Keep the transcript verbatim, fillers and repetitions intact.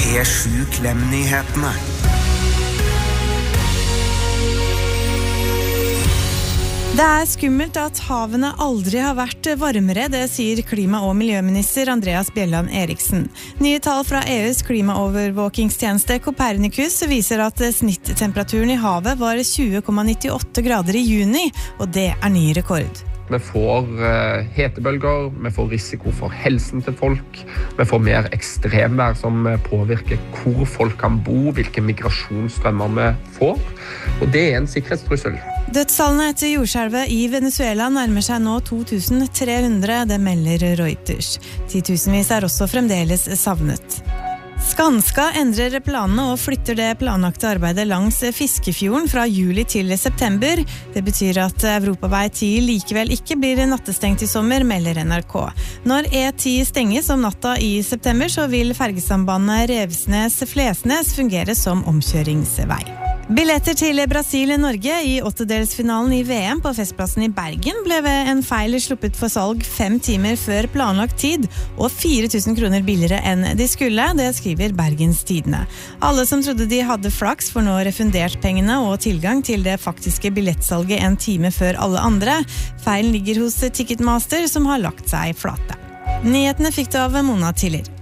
P sju Klem-nyhetene. Det er skummelt at havene aldri har vært varmere, det sier klima- og miljøminister Andreas Bjelland Eriksen. Nye tall fra E U's klimaovervåkingstjeneste Copernicus viser at snitttemperaturen i havet var tjue komma nittiåtte grader i juni, og det er ny rekord. Vi får uh, hetebølger, vi får risiko for helsen til folk, vi får mer ekstremvær som påvirker hvor folk kan bo, hvilke migrasjonsstrømmer vi får, og det er en sikkerhetstrussel. Dødstallene etter jordskjelvet i Venezuela nærmer seg nå to tusen tre hundre, det melder Reuters. Titusenvis er også fremdeles savnet. Skanska endrer planene og flytter det planlagte arbeidet langs Fiskefjorden fra juli til september. Det betyr at Europavei ti likevel ikke blir nattestengt i sommer, melder N R K. Når E ti stenges om natta i september, så vil fergesambandet Revsnes-Flesnes fungere som omkjøringsvei. Billetter til Brasil-Norge i åttedelsfinalen i V M på Festplassen i Bergen ble ved en feil sluppet for salg fem timer før planlagt tid og fire tusen kroner billigere enn de skulle, det skriver Bergens Tidende. Alle som trodde de hadde flaks får nå refundert pengene og tilgang til det faktiske billettsalget en time før alle andre. Feilen ligger hos Ticketmaster som har lagt seg flate. Nyhetene fikk du av Mona Tiller.